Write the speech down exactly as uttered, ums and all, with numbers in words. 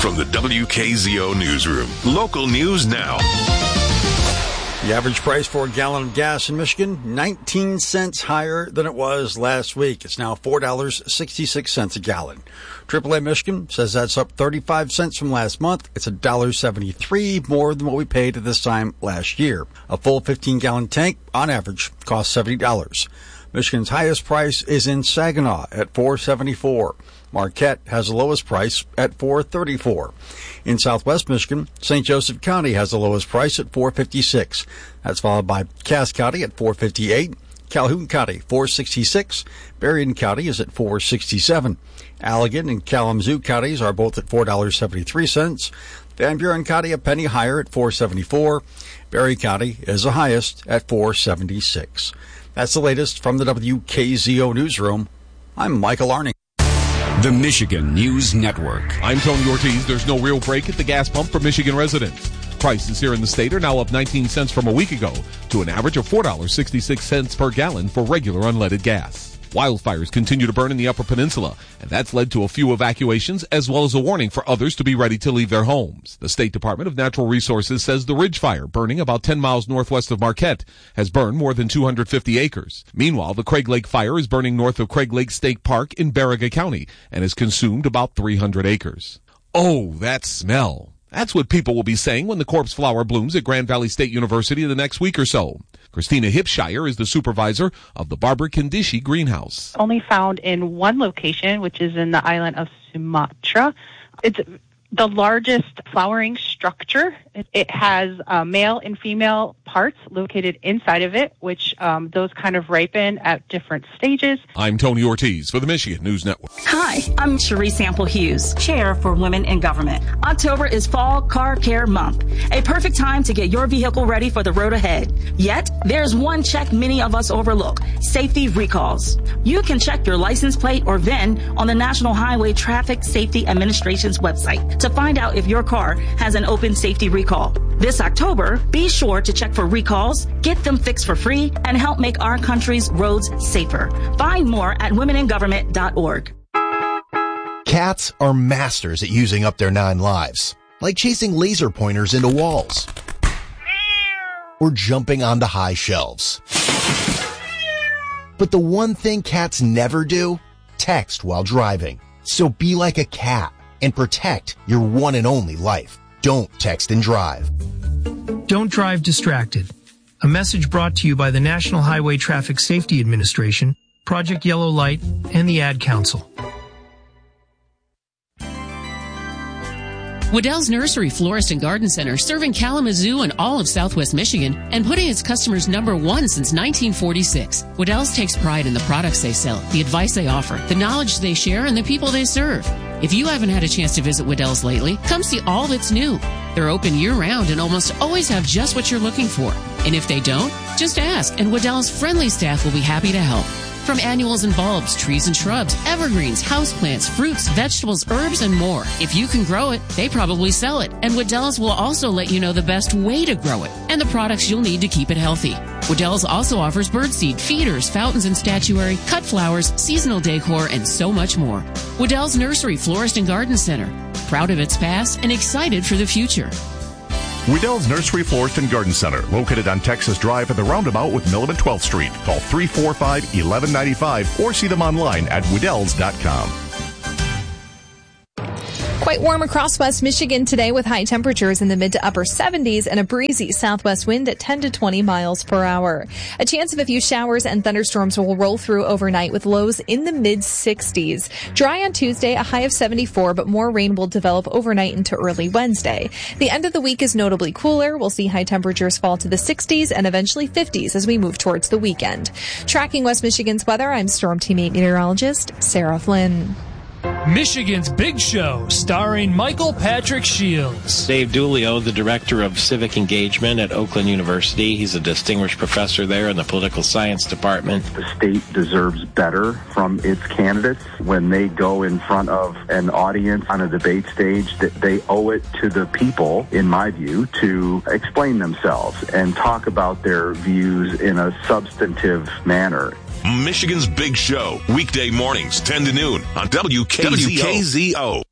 From the W K Z O Newsroom, local news now. The average price for a gallon of gas in Michigan, nineteen cents higher than it was last week. It's now four dollars and sixty-six cents a gallon. triple A Michigan says that's up thirty-five cents from last month. It's one dollar and seventy-three cents more than what we paid at this time last year. A full fifteen-gallon tank, on average, costs seventy dollars. Michigan's highest price is in Saginaw at four dollars and seventy-four cents. Marquette has the lowest price at four dollars and thirty-four cents. In southwest Michigan, Saint Joseph County has the lowest price at four dollars and fifty-six cents. That's followed by Cass County at four dollars and fifty-eight cents. Calhoun County, four dollars and sixty-six cents. Berrien County is at four dollars and sixty-seven cents. Allegan and Kalamazoo counties are both at four dollars and seventy-three cents. Van Buren County a penny higher at four dollars and seventy-four cents. Berry County is the highest at four dollars and seventy-six cents. That's the latest from the W K Z O Newsroom. I'm Michael Arning. The Michigan News Network. I'm Tony Ortiz. There's no real break at the gas pump for Michigan residents. Prices here in the state are now up nineteen cents from a week ago to an average of four dollars and sixty-six cents per gallon for regular unleaded gas. Wildfires continue to burn in the Upper Peninsula, and that's led to a few evacuations as well as a warning for others to be ready to leave their homes. The State Department of Natural Resources says the Ridge Fire, burning about ten miles northwest of Marquette, has burned more than two hundred fifty acres. Meanwhile, the Craig Lake Fire is burning north of Craig Lake State Park in Baraga County and has consumed about three hundred acres. Oh, that smell. That's what people will be saying when the corpse flower blooms at Grand Valley State University the next week or so. Christina Hipshire is the supervisor of the Barbara Kandishi greenhouse. Only found in one location, which is in the island of Sumatra. It's the largest flowering structure. It has uh, male and female parts located inside of it, which um, those kind of ripen at different stages. I'm Tony Ortiz for the Michigan News Network. Hi, I'm Cherie Sample Hughes, Chair for Women in Government. October is Fall Car Care Month, a perfect time to get your vehicle ready for the road ahead. Yet, there's one check many of us overlook, safety recalls. You can check your license plate or V I N on the National Highway Traffic Safety Administration's website to find out if your car has an open safety recall. This October, be sure to check for recalls, get them fixed for free, and help make our country's roads safer. Find more at women in government dot org. Cats are masters at using up their nine lives, like chasing laser pointers into walls or jumping onto high shelves. But the one thing cats never do, text while driving. So be like a cat and protect your one and only life. Don't text and drive. Don't drive distracted. A message brought to you by the National Highway Traffic Safety Administration, Project Yellow Light, and the Ad Council. Waddell's Nursery, Florist, and Garden Center, serving Kalamazoo and all of Southwest Michigan and putting its customers number one since nineteen forty-six. Waddell's takes pride in the products they sell, the advice they offer, the knowledge they share, and the people they serve. If you haven't had a chance to visit Waddell's lately, come see all that's new. They're open year-round and almost always have just what you're looking for. And if they don't, just ask, and Waddell's friendly staff will be happy to help. From annuals and bulbs, trees and shrubs, evergreens, houseplants, fruits, vegetables, herbs, and more. If you can grow it, they probably sell it. And Waddell's will also let you know the best way to grow it and the products you'll need to keep it healthy. Waddell's also offers birdseed, feeders, fountains and statuary, cut flowers, seasonal decor, and so much more. Waddell's Nursery, Florist, and Garden Center. Proud of its past and excited for the future. Waddell's Nursery, Florist, and Garden Center, located on Texas Drive at the roundabout with Milam and twelfth Street. Call three four five, one one nine five or see them online at Waddells dot com. Quite warm across West Michigan today with high temperatures in the mid to upper seventies and a breezy southwest wind at ten to twenty miles per hour. A chance of a few showers and thunderstorms will roll through overnight with lows in the mid sixties. Dry on Tuesday, a high of seventy-four, but more rain will develop overnight into early Wednesday. The end of the week is notably cooler. We'll see high temperatures fall to the sixties and eventually fifties as we move towards the weekend. Tracking West Michigan's weather, I'm Storm Team eight meteorologist Sarah Flynn. Michigan's Big Show, starring Michael Patrick Shields. Dave Dulio, the Director of Civic Engagement at Oakland University. He's a distinguished professor there in the Political Science Department. The state deserves better from its candidates. When they go in front of an audience on a debate stage, that they owe it to the people, in my view, to explain themselves and talk about their views in a substantive manner. Michigan's Big Show, weekday mornings, ten to noon on W K Z O.